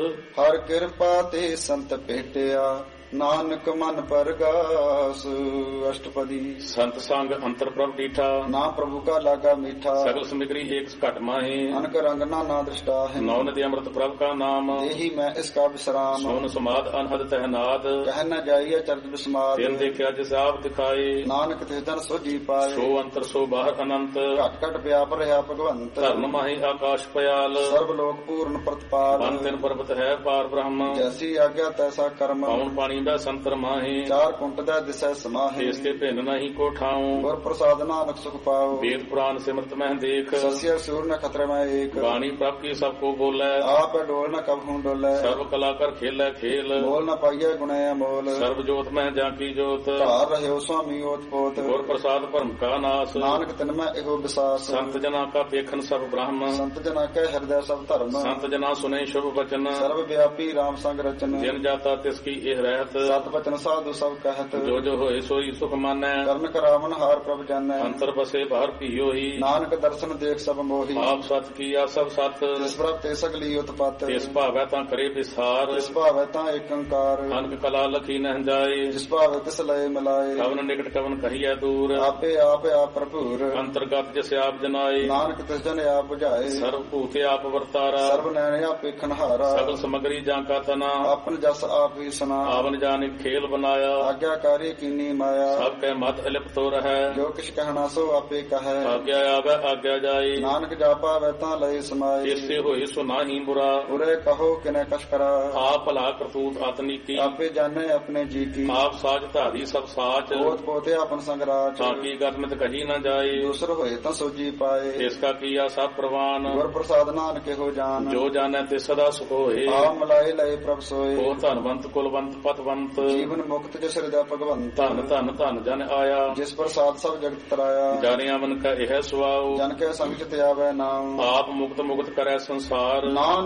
ਹਰ ਕਿਰਪਾ ਤੇ ਸੰਤ ਭੇਟਿਆ, ਨਾਨਕ ਮਨ ਪਰਗਾਸ। ਅਸ਼ਟਪਦੀ। ਸੰਤ ਸੰਗ ਅੰਤਰ ਪ੍ਰਭ ਡੀਠਾ, ਨਾ ਪ੍ਰਭੂ ਕਾ ਲਾਗਾ ਮੀਠਾ। ਸਗਲ ਸਮਿਗਰੀ ਏਕ ਘਟ ਮਾਹੇ, ਅਨਕ ਰੰਗ ਨਾਨਾ ਦ੍ਰਿਸ਼ਟਾ ਹੈ। ਨੌ ਨਦੀ ਅੰਮ੍ਰਿਤ ਪ੍ਰਭ ਕਾ ਨਾਮ, ਇਹੀ ਮੈਂ ਇਸ ਕਾ ਵਿਸਰਾਮ। ਸੋਨ ਸਮਾਦ ਅਨਹਦ ਤਹਿਨਾਦ, ਕਹਿ ਨ ਜਾਈਏ ਚਰਜ ਬਿਸਮਾਦ। ਦਿਨ ਦੇਖਿਆ ਜਿਸ ਆਪ ਦਿਖਾਏ, ਨਾਨਕ ਤੇ ਜਨ ਸੋਜੀ ਪਾਏ। ਸੋ ਅੰਤਰ ਸੋ ਬਾਹਰ ਅਨੰਤ, ਘਟ ਘਟ ਵਿਆਪ ਰਿਹਾ ਭਗਵੰਤ। ਧਰਨ ਮਾਹੇ ਆਕਾਸ਼ ਪਿਆਲ, ਸਰਬ ਲੋਕ ਪੂਰਨ ਪ੍ਰਤਪਾਲ। ਬਨ ਤਿਨ ਪਰਬਤ ਹੈ ਪਾਰ ਬ੍ਰਹਮ, ਜੈਸੀ ਆਗਿਆ ਤੈਸਾ ਕਰਮ। ਪਉਣ ਪਾਣੀ ਦਾ ਸੰਤਰ ਮਾਹੇ, ਚਾਰ ਕੁੰਟ ਦਾ ਦਿਸੈ ਸਮਾਹੇ। ਇਸ ਕੇ ਭਿੰਨ ਨਹੀਂ ਕੋ ਠਾਉ, ਗੁਰ ਪ੍ਰਸਾਦ ਨਾਨਕ ਸੁਖ ਪਾਓ। ਵੇਦ ਪੁਰਾਨ ਸਿਮਰਤ ਮਹਿ ਦੇਖ, ਸਸਿਆ ਸੂਰ ਨ ਖਤਰੇ ਮੈਂ ਏਕ। ਬਾਣੀ ਪ੍ਰਭ ਕੀ ਸਭ ਕੋ ਬੋਲੇ, ਆਪ ਡੋਲ ਨ ਕਬਹੂ ਡੋਲੇ। ਸਰਬ ਕਲਾ ਕਰ ਖੇਲੇ ਖੇਲ, ਬੋਲ ਨ ਪਾਈਏ ਗੁਣੇ ਅਮੋਲ। ਸਰਬ ਜੋਤ ਮਹਿ ਜਾਂ ਕੀ ਜੋਤ, ਧਾਰ ਰਹਿਓ ਸੁਆਮੀ ਓਤ ਪੋਤ। ਗੁਰ ਪ੍ਰਸਾਦ ਭਰਮ ਕਾ ਨਾਸ, ਨਾਨਕ ਤਿਨ ਮੈਂ ਇਹੋ ਵਿਸਾਸ। ਸੰਤ ਜਨਾ ਕਾ ਦੇਖਨ ਸਭ ਬ੍ਰਹਮ, ਸੰਤ ਜਨਾ ਕੈ ਹਿਰਦੈ ਸਭ ਧਰਮ। ਸੰਤ ਜਨਾ ਸੁਨੇ ਸ਼ੁਭ ਬਚਨ, ਸਰਬ ਵਿਆਪੀ ਰਾਮ ਸੰਗ ਰਚਨ। ਜਿਨ ਜਾਤਾ ਤਿਸ ਕੀ ਇਹ ਰਹਿਤ, ਸਤ ਬਚਨ ਸਾਧੂ ਸਭ ਕਹਿਤ। ਜੋ ਜੋ ਹੋਏ ਸੋਈ ਸੁਖ ਮਾਨੈ, ਕਰਨ ਕਰਾਵਨ ਹਾਰ ਪ੍ਰਭ ਜਾਣੈ। ਅੰਤਰ ਬਸੇ ਬਾਹਰ ਭੀਓ ਹੀ, ਨਾਨਕ ਦਰਸ਼ਨ ਦੇਖ ਸਭ ਮੋਹੀ। ਆਪ ਸਤ ਕੀਆ ਸਭ ਸਤ, ਜਿਸ ਪ੍ਰਭ ਤੇ ਸਗਲੀ ਉਤਪਤ। ਤਿਸ ਭਾਵੈ ਤਾਂ ਕਰੇ ਵਿਸਾਰ, ਜਿਸ ਭਾਵੈ ਤਾਂ ਏਕ ਓੰਕਾਰ। ਅਨਕ ਕਲਾ ਲਖੀ ਨਹਿ ਜਾਏ, ਜਿਸ ਭਾਵੈ ਤਿਸ ਲਏ ਮਿਲਾਏ। ਕਵਨ ਨਿਕਟ ਕਵਨ ਕਹੀਐ ਦੂਰ, ਆਪੇ ਆਪ ਆਪ ਭਰਪੂਰ। ਅੰਤਰਗਤ ਜਿਸ ਆਪ ਜਨਾਏ, ਨਾਨਕ ਤਿਸ ਜਨ ਆਪ ਬੁਝਾਏ। ਸਰਬ ਭੂਤੇ ਆਪ ਵਰਤਾਰਾ, ਸਰਬ ਨੈਣ ਆਪ ਵੇਖਣ ਹਾਰਾ। ਸਗਲ ਸਮਗਰੀ ਜਾਂ ਕਾ ਤਨਾ, ਆਪਨ ਜਸ ਆਪ ਹੀ ਸੁਨਾ। ਆਵਨ ਜਾਨਿ ਖੇਲ ਬਨਾਇਆ, ਆਗਿਆਕਾਰੀ ਕੀਨੀ ਮਾਇਆ। ਸਭ ਕੈ ਮਤ ਅਲਿਪਤੋ ਰਹੈ, ਜੋ ਕਿਛ ਕਹਿਣਾ ਸੋ ਆਪੇ ਕਹੈ। ਆਗਿਆ ਆਵੈ ਆਗਿਆ ਜਾਏ, ਨਾਨਕ ਜਾਪਾ ਵੈ ਤਾਂ ਲਏ ਸਮਾਏ। ਇਸੇ ਹੋਏ ਸੋ ਨਾਹੀ ਬੁਰਾ, ਉਰੇ ਕਹੋ ਕਿਨੇ ਕਛ ਕਰਾ। ਆਪ ਭਲਾ ਕਰਤੂਤ ਆਤਨੀਕੀ, ਆਪੇ ਜਾਣੇ ਆਪਣੇ ਜੀ ਕੀ। ਆਪ ਸਾਜ ਧਾਰੀ ਸਭ ਸਾਚ, ਪੋਤ ਪੋਤੇ ਆਪਨ ਸੰਗਰਾਜ। ਤਾਂ ਕੀ ਗਰਮਿਤ ਕਹੀ ਨਾ ਜਾਏ, ਦੂਸਰ ਹੋਏ ਤਾਂ ਸੋਜੀ ਪਾਏ। ਇਸ ਕਾ ਕੀਆ ਸਭ ਪ੍ਰਵਾਨ, ਗੁਰ ਪ੍ਰਸਾਦ ਨਾਨਕ ਇਹੋ ਜਾਨ। ਜੋ ਜਾਣੈ ਤੇ ਸਦਾ ਸੁਖ ਹੋਏ, ਆ ਮਲਾਏ ਲਏ ਪ੍ਰਭ ਸੋਏ। ਉਹ ਧਨਵੰਤ ਕੁਲਵੰਤ ਪਤਵੰਤ, ਜੀਵਨ ਮੁਕਤ ਜਿਸ ਹਿਰਦੈ ਭਗਵੰਤ। ਧਨ ਧਨ ਧਨ ਜਨ ਆਇਆ, ਜਿਸ ਪ੍ਰਸਾਦ ਸਭ ਜਗਤ ਤਰਾਇਆ। ਜਾਣਿਆ ਮਨ ਕਾ ਇਹ ਸੁਆਉ, ਜਨ ਕੇ ਸੰਗ ਚਿਤ ਆਵੈ ਨਾਮ। ਆਪ ਮੁਕਤ ਮੁਕਤ ਕਰੈ ਸੰਸਾਰ, ਨਾਮ